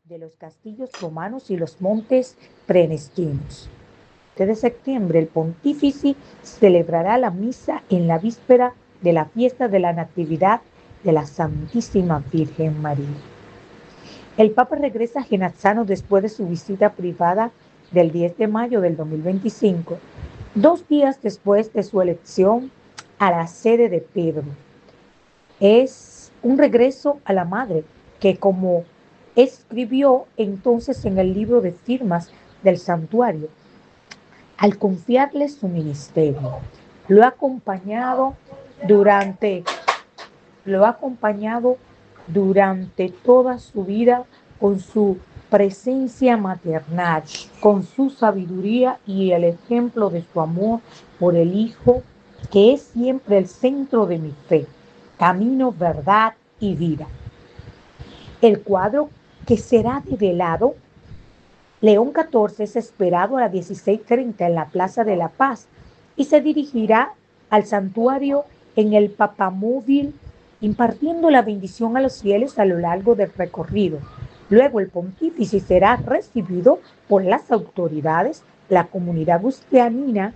de los castillos romanos y los montes prenestinos. De septiembre, el pontífice celebrará la misa en la víspera de la fiesta de la Natividad de la Santísima Virgen María. El Papa regresa a Genazzano después de su visita privada del 10 de mayo del 2025, 2 días después de su elección a la sede de Pedro. Es un regreso a la madre que, como escribió entonces en el libro de firmas del santuario, al confiarle su ministerio, lo ha acompañado durante toda su vida con su presencia maternal, con su sabiduría y el ejemplo de su amor por el Hijo, que es siempre el centro de mi fe, camino, verdad y vida. El cuadro que será develado, León XIV, es esperado a las 16:30 en la Plaza de la Paz y se dirigirá al santuario en el Papamóvil, impartiendo la bendición a los fieles a lo largo del recorrido. Luego el pontífice será recibido por las autoridades, la comunidad agustiniana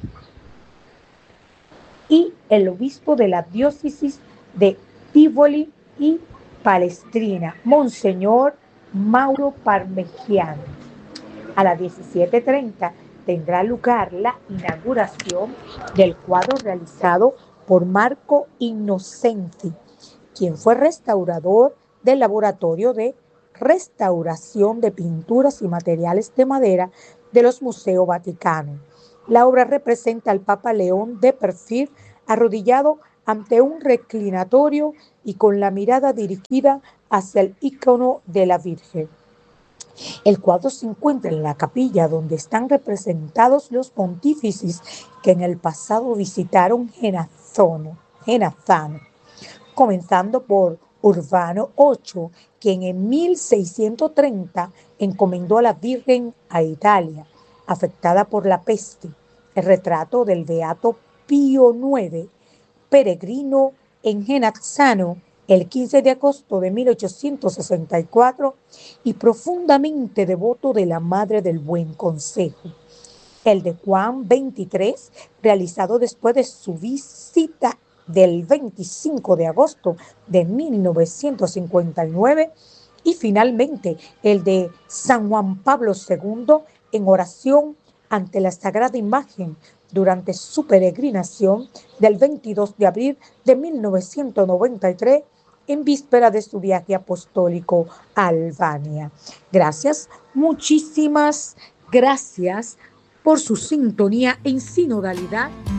y el obispo de la diócesis de Tivoli y Palestrina, Monseñor Mauro Parmigiano. A las 17:30 tendrá lugar la inauguración del cuadro realizado por Marco Innocenti, quien fue restaurador del Laboratorio de Restauración de Pinturas y Materiales de Madera de los Museos Vaticanos. La obra representa al Papa León de perfil, arrodillado ante un reclinatorio y con la mirada dirigida hacia el ícono de la Virgen. El cuadro se encuentra en la capilla donde están representados los pontífices que en el pasado visitaron Genazzano, comenzando por Urbano VIII, quien en 1630 encomendó a la Virgen a Italia, afectada por la peste. El retrato del Beato Pío IX, peregrino en Genazzano el 15 de agosto de 1864 y profundamente devoto de la Madre del Buen Consejo. El de Juan XXIII, realizado después de su visita del 25 de agosto de 1959, y finalmente el de San Juan Pablo II en oración ante la Sagrada Imagen durante su peregrinación del 22 de abril de 1993 en víspera de su viaje apostólico a Albania. Gracias, muchísimas gracias por su sintonía en Sinodalidad